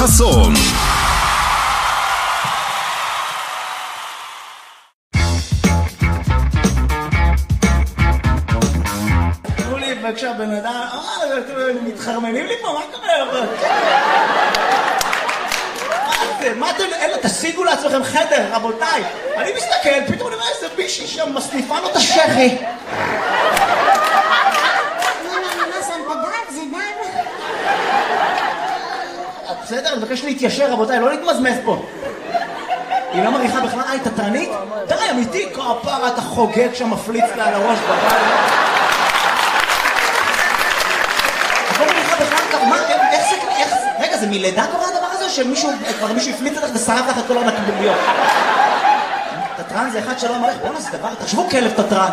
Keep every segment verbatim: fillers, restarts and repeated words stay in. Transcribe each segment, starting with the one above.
חסון. תנו לי בבקשה בן אדם, אה, אתם מתחרמנים לי פה, מה קורה? מה זה? מה אתם, אלה, תשיגו לעצמכם חדר, רבותיי. אני מסתכל, פתאום אני רואה איזה מישהי שם מסניפה לו את השכי. בסדר, אני מבקש להתיישר, רבותיי, לא להתמזמז פה. היא לא מריחה בכלל, אה, היא תתרנית? די, אמיתי, כפרה, אתה חוגג שם, מפליץ לה על הראש בבית. את לא מריחה בכלל, מה, איך זה, איך זה, רגע, זה מלידה קורה הדבר הזה, שמישהו, כבר מישהו הפליץ לך ושרף לך את כל הנקביליות? תתרן זה אחד שלא אמרך, בואו נעשה דבר, תחשבו כלב תתרן.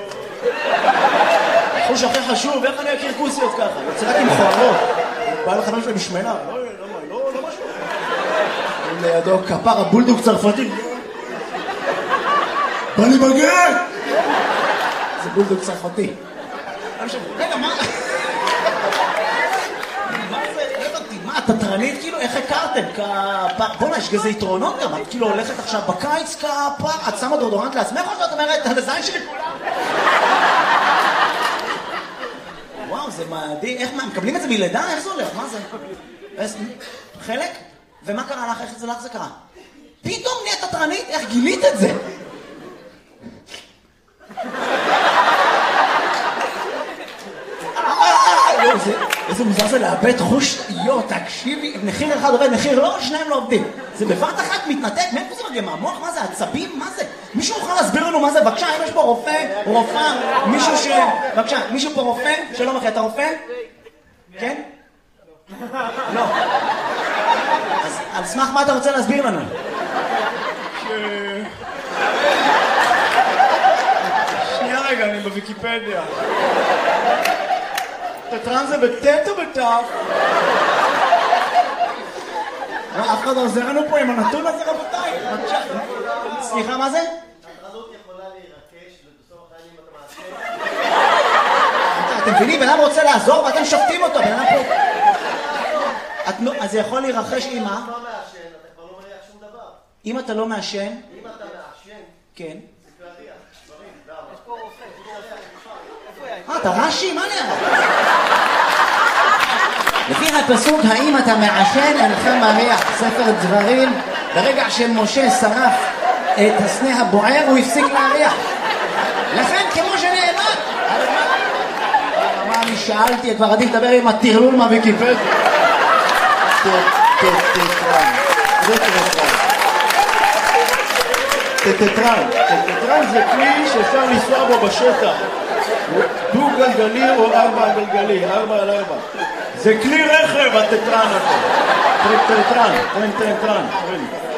חוש הכי חשוב, איך אני אכיר כוסיות ככה? יוצא רק עם חוערות. בא לחבר שלה משמנה. לא, לא, לא משהו. לידו כפר הבולדוג צרפתי. בא לי בגר! זה בולדוג צרפתי. רגע, מה? מה זה? לא הבנתי, מה, תתרנית כאילו? איך הכרתם? כפר... בוא'נה, יש גזה יתרונות גם. את כאילו הולכת עכשיו בקיץ כפר, את שמה דורדורנט לעצמך או שאת אומרת, הזין שלי כולם? וואו, זה מדהים. איך מה, מקבלים את זה מלידה? איך זה הולך? מה זה? חלק? ומה קרה לך? איך זה לך זה קרה? פתאום נהיית תתרנית? איך גילית את זה? איזה מוזר זה לאבד חוש. יו, תקשיבי, מחיר אחד עובד, מחיר לא, שניים לא עובדים. זה בבת אחת מתנתק, מאיפה זה מגיע? מהמוח? מה זה? עצבים? מה זה? מישהו יכול להסביר לנו מה זה? בבקשה, אם יש פה רופא, רופאה, מישהו ש... בבקשה, מישהו פה רופא? שלום אחי, אתה רופא? כן? לא. אז על סמך מה אתה רוצה להסביר לנו? שנייה רגע, אני בוויקיפדיה. תתרן זה בטט או בטף? אף אחד לא עוזר לנו פה עם הנתון הזה, רבותיי. סליחה, מה זה? התרנות יכולה להירקש ובסוף החיים אתה מעשה. אתם מבינים, בן אדם רוצה לעזור ואתם שופטים אותו, בן אדם פה... אז זה יכול להירחש עם מה? אם אתה לא מעשן, אתה כבר לא מריח שום דבר. אם אתה לא מעשן? אם אתה מעשן, כן. זה קרדיח, דברים, למה? יש פה רופא, איפה אה, אתה רש"י? מה נראה? לפי הפסוק, האם אתה מעשן, אינך מריח. ספר דברים, ברגע שמשה שרף את הסנה הבוער, הוא הפסיק להריח. לכן, כמו שנאמר, מה אני שאלתי, כבר עדיף לדבר עם הטרלול מהוויקיפדיה. טטרן, זה טטרן. טטרן, טטרן זה כלי שאפשר לנסוע בו בשטח. דו גלגלי או ארבע גלגלי, ארבע על ארבע. זה כלי רכב הטטרן הזה. טטרן, טטרן, טטרן.